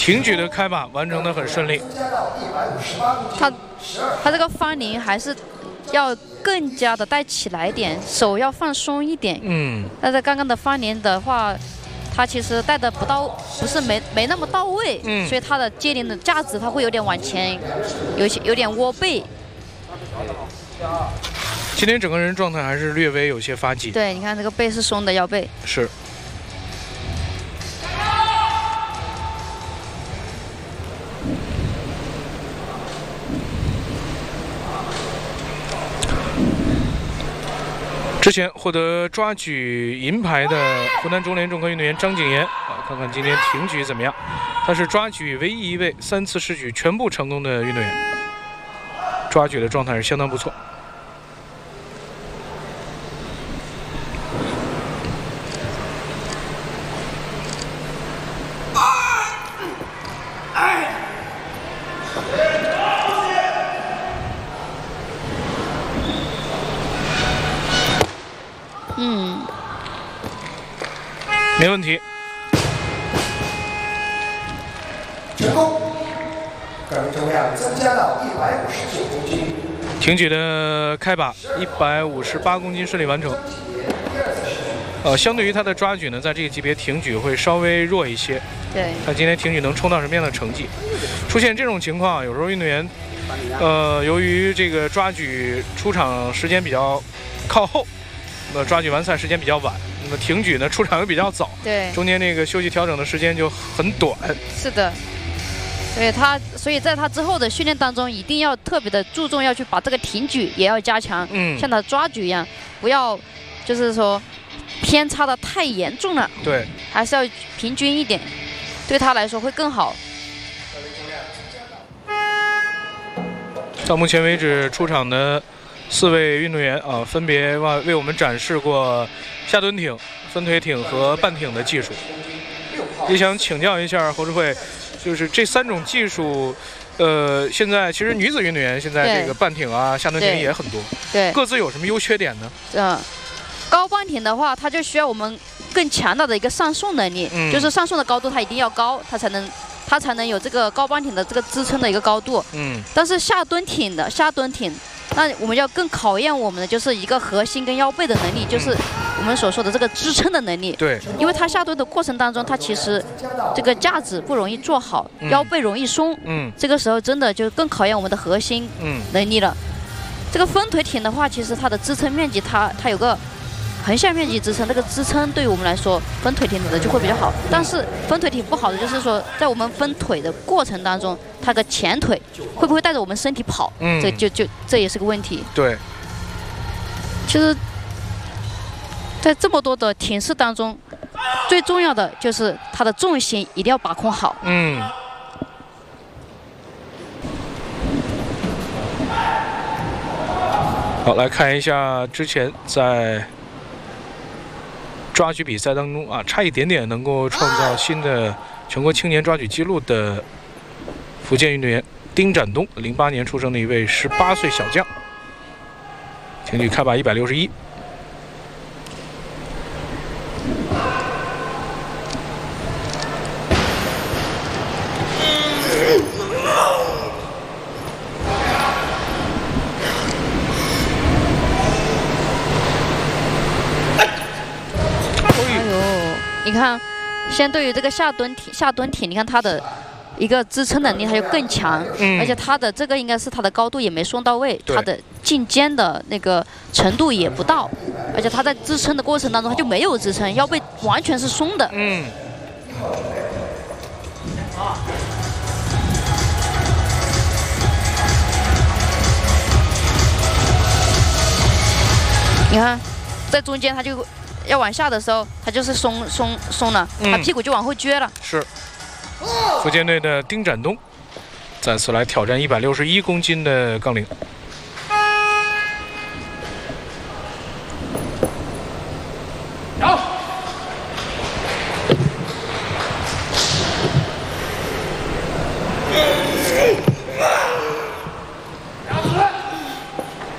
挺举的开把完成的很顺利。 他这个翻铃还是要更加的带起来一点，手要放松一点。但是刚刚的翻铃的话，他其实带的不是没那么到位，所以他的接铃的架子他会有点往前，有点窝背。 今天整个人状态还是略微有些发紧。 对，你看这个背是松的，腰背是。之前获得抓举银牌的湖南中联重科运动员张景言啊，看看今天挺举怎么样？他是抓举唯一一位3次试举全部成功的运动员，抓举的状态是相当不错。没问题， 成功，个人重量增加到159公斤。 挺举的开把158公斤顺利完成。相对于他的抓举呢，在这个级别挺举会稍微弱一些。 对， 看今天挺举能冲到什么样的成绩？出现这种情况，有时候运动员，由于这个抓举出场时间比较靠后，那么抓举完赛时间比较晚。那么挺举呢，出场又比较早， 对， 中间那个休息调整的时间就很短。 是的，所以在他之后的训练当中，一定要特别的注重，要去把这个挺举也要加强，像他抓举一样，不要就是说偏差的太严重了， 对， 还是要平均一点，对他来说会更好。 到目前为止出场的4位运动员啊，分别为我们展示过下蹲挺、分腿挺和半挺的技术。也想请教一下侯智慧，就是这3种技术，现在其实女子运动员现在这个半挺啊、下蹲挺也很多， 对，各自有什么优缺点呢？ 高半挺的话，它就需要我们更强大的一个上送能力，就是上送的高度它一定要高，它才能有这个高半挺的这个支撑的一个高度。但是下蹲挺，那我们要更考验我们的就是一个核心跟腰背的能力，就是我们所说的这个支撑的能力。 对， 因为它下蹲的过程当中，它其实这个架子不容易做好，腰背容易松。这个时候真的就更考验我们的核心能力了。这个分腿挺的话，其实它的支撑面积它有个横向面积支撑，这个支撑对于我们来说，分腿挺的就会比较好。但是分腿挺不好的就是说，在我们分腿的过程当中，它的前腿会不会带着我们身体跑？这也是个问题。 对， 其实，在这么多的挺式当中，最重要的就是它的重心一定要把控好。 好，来看一下之前在抓举比赛当中啊，差一点点能够创造新的全国青年抓举纪录的福建运动员丁展东，08年出生的一位18岁小将，挺举开把161。 你看，相对于这个下蹲挺，你看它的一个支撑能力它就更强，而且它的这个应该是它的高度也没送到位，它的进肩的那个程度也不到，而且它在支撑的过程当中它就没有支撑，腰背完全是松的。你看，在中间它就要往下的时候，它就是松了，它屁股就往后撅了。 是，福建队的丁展东再次来挑战161公斤的杠铃。